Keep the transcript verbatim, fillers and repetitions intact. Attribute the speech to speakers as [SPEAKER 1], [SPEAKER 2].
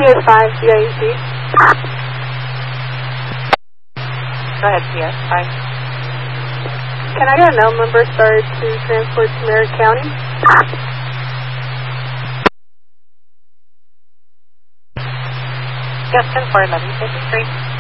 [SPEAKER 1] S five, C I E C.
[SPEAKER 2] Go ahead, C S five.
[SPEAKER 1] Can I get a mail number started to transport to Merritt County?
[SPEAKER 2] Justin for eleven fifty-three.